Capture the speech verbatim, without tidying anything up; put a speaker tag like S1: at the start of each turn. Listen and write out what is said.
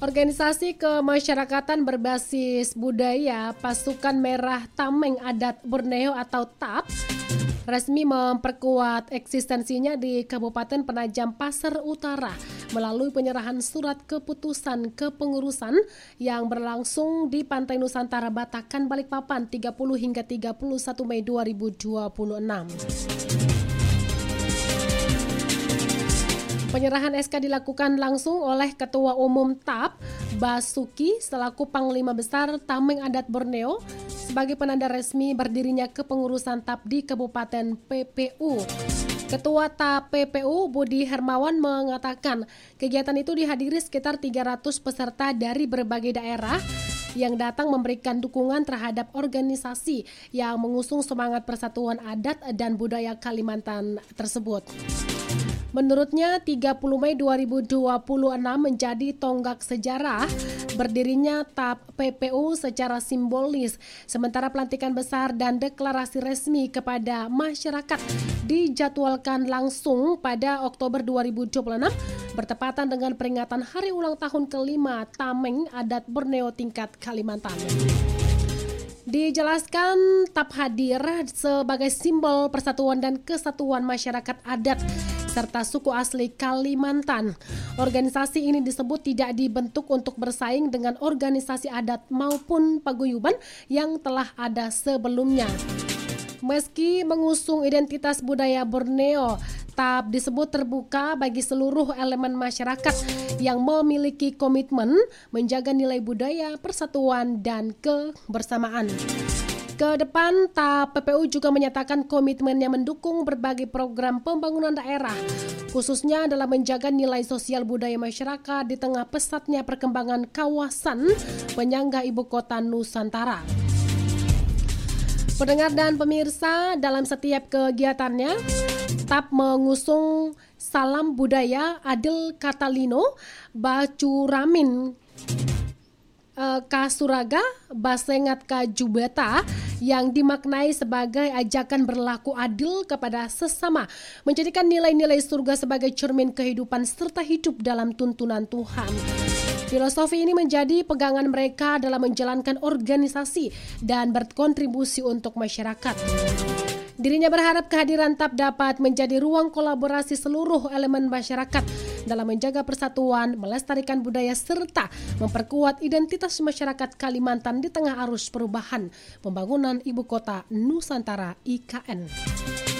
S1: Organisasi kemasyarakatan berbasis budaya Pasukan Merah Tameng Adat Borneo atau T A P resmi memperkuat eksistensinya di Kabupaten Penajam Pasar Utara melalui penyerahan surat keputusan kepengurusan yang berlangsung di Pantai Nusantara Batakan Balikpapan tiga puluh hingga tiga puluh satu Mei dua ribu dua puluh enam. Penyerahan S K dilakukan langsung oleh Ketua Umum T A P, Basuki, selaku Panglima Besar Tameng Adat Borneo, sebagai penanda resmi berdirinya kepengurusan T A P di Kabupaten P P U. Ketua T A P P P U, Budi Hermawan, mengatakan kegiatan itu dihadiri sekitar tiga ratus peserta dari berbagai daerah yang datang memberikan dukungan terhadap organisasi yang mengusung semangat persatuan adat dan budaya Kalimantan tersebut. Menurutnya, tiga puluh Mei dua ribu dua puluh enam menjadi tonggak sejarah berdirinya T A P P P U secara simbolis, sementara pelantikan besar dan deklarasi resmi kepada masyarakat dijadwalkan langsung pada Oktober dua ribu dua puluh enam, bertepatan dengan peringatan hari ulang tahun kelima Tameng Adat Borneo tingkat Kalimantan. Dijelaskan T A P hadir sebagai simbol persatuan dan kesatuan masyarakat adat serta suku asli Kalimantan. Organisasi ini disebut tidak dibentuk untuk bersaing dengan organisasi adat maupun paguyuban yang telah ada sebelumnya. Meski mengusung identitas budaya Borneo, T A P disebut terbuka bagi seluruh elemen masyarakat yang memiliki komitmen menjaga nilai budaya, persatuan, dan kebersamaan. Ke depan, T A P P P U juga menyatakan komitmennya mendukung berbagai program pembangunan daerah, khususnya dalam menjaga nilai sosial budaya masyarakat di tengah pesatnya perkembangan kawasan penyangga ibu kota Nusantara. Pendengar dan pemirsa, dalam setiap kegiatannya, T A P mengusung Salam Budaya Adil Katalino Bacuramin Kasuraga Basengat Kajubeta yang dimaknai sebagai ajakan berlaku adil kepada sesama, menjadikan nilai-nilai surga sebagai cermin kehidupan serta hidup dalam tuntunan Tuhan. Filosofi ini menjadi pegangan mereka dalam menjalankan organisasi dan berkontribusi untuk masyarakat. Dirinya berharap kehadiran T A P dapat menjadi ruang kolaborasi seluruh elemen masyarakat dalam menjaga persatuan, melestarikan budaya, serta memperkuat identitas masyarakat Kalimantan di tengah arus perubahan pembangunan ibu kota Nusantara I K N.